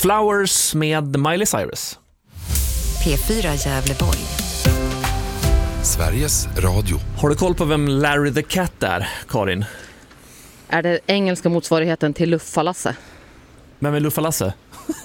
Flowers med Miley Cyrus. P4 Gävleborg. Sveriges Radio. Har du koll på vem Larry the Cat är, Karin? Är det engelska motsvarigheten till Luffalasse? Vem är Luffalasse?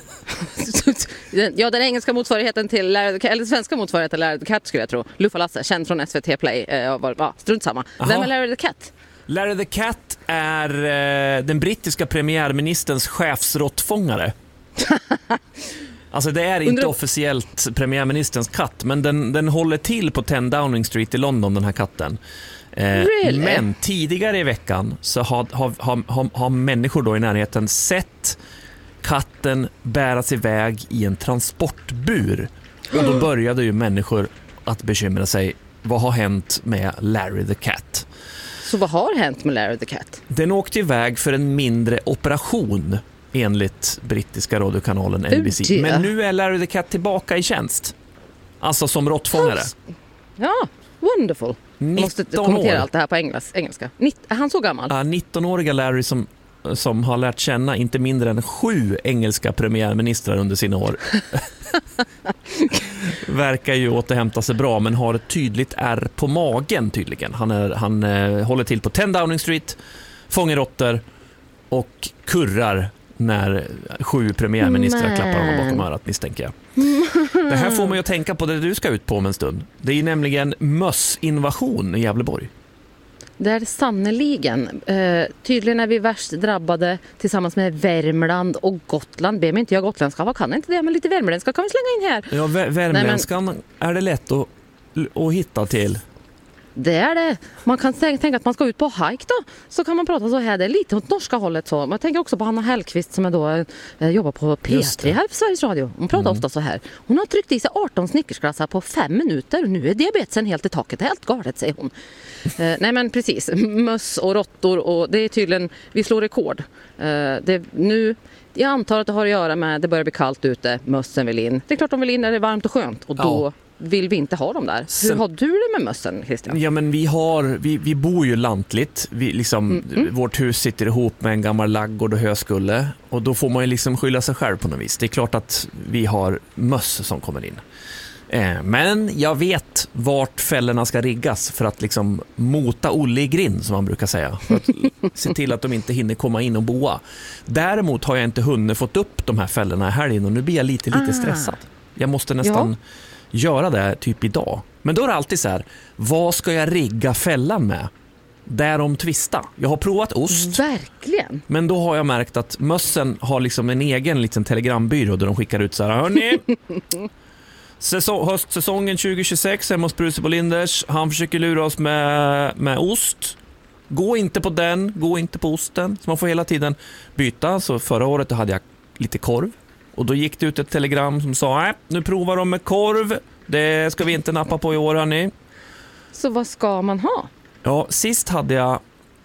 Ja, den engelska motsvarigheten till eller svenska motsvarigheten till Larry the Cat skulle jag tro. Luffalasse, känd från SVT Play. Strunt samma. Vem är Larry the Cat? Larry the Cat är den brittiska premiärministerns chefsråttfångare. Alltså det är inte officiellt premiärministerns katt, men den håller till på 10 Downing Street i London, den här katten. Really? Men tidigare i veckan så har människor då i närheten sett katten bäras iväg i en transportbur. Och då började ju människor att bekymra sig. Vad har hänt med Larry the Cat? Så vad har hänt med Larry the Cat? Den åkte iväg för en mindre operation enligt brittiska radiokanalen NBC. Men nu är Larry the Cat tillbaka i tjänst. Alltså som råttfångare. Ja, wonderful. Jag måste kommentera allt det här på engelska. Är han så gammal? 19-åriga Larry som har lärt känna inte mindre än 7 engelska premiärministrar under sina år. Verkar ju återhämta sig bra, men har ett tydligt ärr på magen tydligen. Han håller till på 10 Downing Street, fångar råttor och kurrar när 7 premiärministrar klappar honom bakom örat, misstänker jag. Det här får man ju att tänka på det du ska ut på om en stund. Det är nämligen mössinvasion i Gävleborg. Det är sannoliken. Tydligen är vi värst drabbade tillsammans med Värmland och Gotland. Be mig inte jag gotländska, vad kan inte det? Men lite värmländska kan vi slänga in här. Ja, värmländskan är det lätt att hitta till. Det är det. Man kan tänka att man ska ut på hike då. Så kan man prata så här. Det är lite åt norska hållet så. Man tänker också på Hanna Hellqvist som är då jobbar på P3 här på Sveriges Radio. Hon pratar ofta så här. Hon har tryckt i sig 18 snickersglassar på 5 minuter. Nu är diabetesen helt i taket. Helt galet, säger hon. Nej men precis. Möss och råttor och det är tydligen, vi slår rekord. Jag antar att det har att göra med det börjar bli kallt ute. Mössen vill in. Det är klart de vill in när det är varmt och skönt. Och då vill vi inte ha dem där. Hur har du det med mössen, Christian? Ja, men vi bor ju lantligt. Vårt hus sitter ihop med en gammal laggård och höskulle. Och då får man ju liksom skylla sig själv på något vis. Det är klart att vi har möss som kommer in. Men jag vet vart fällorna ska riggas för att liksom mota Olle i grind, som man brukar säga. För att se till att de inte hinner komma in och boa. Däremot har jag inte hunnit fått upp de här fällorna här inne och nu blir jag lite stressad. Jag måste nästan göra det typ idag. Men då är det alltid så här, vad ska jag rigga fällan med? Därom tvista. Jag har provat ost. Verkligen. Men då har jag märkt att mössen har liksom en egen liten telegrambyrå där de skickar ut så här, hörni, höstsäsongen 2026 hemma hos Bruce på Linders. Han försöker lura oss med ost. Gå inte på den, gå inte på osten. Så man får hela tiden byta. Så förra året hade jag lite korv. Och då gick det ut ett telegram som sa, nej, nu provar de med korv. Det ska vi inte nappa på i år, hörni. Så vad ska man ha? Ja, sist hade jag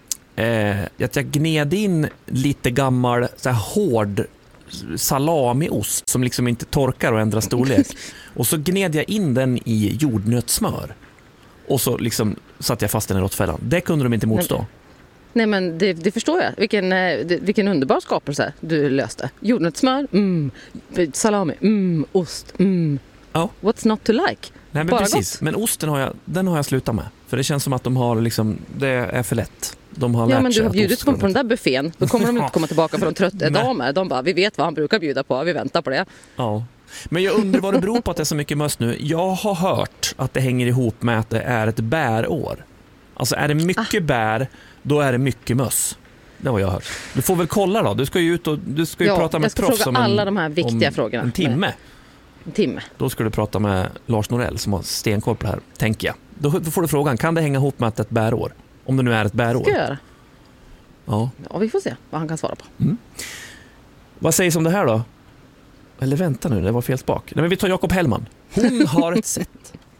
att jag gned in lite gammal så här hård salamiost som liksom inte torkar och ändrar storlek. Och så gned jag in den i jordnötssmör. Och så liksom satt jag fast den i råttfällan. Det kunde de inte motstå. Nej, men det förstår jag. Vilken underbar skapelse du löste. Jordnötssmör, salami, ost, Ja. What's not to like? Nej, men bara precis. gott. Men osten har jag slutat med. För det känns som att de har liksom, det är för lätt. De har lärt men sig du har att bjudit ost på den där buffén. Då kommer de inte komma tillbaka för de trötta damer. De bara, vi vet vad han brukar bjuda på. Vi väntar på det. Ja. Men jag undrar vad det beror på att det är så mycket möss nu. Jag har hört att det hänger ihop med att det är ett bärår. Alltså är det mycket bär, då är det mycket möss. Det har jag hört. Du får väl kolla då. Du ska ju ut och prata med proffs om alla de här viktiga frågorna. En timme. En timme. Då ska du prata med Lars Norell som har stenkoll på det här, tänker jag. Då får du frågan, kan det hänga ihop med att ett bärår? Om det nu är ett bärår. Ska jag göra? Ja, vi får se vad han kan svara på. Vad sägs om det här då? Eller vänta nu, det var fel spak. Nej, men vi tar Jakob Hellman. Hon har sett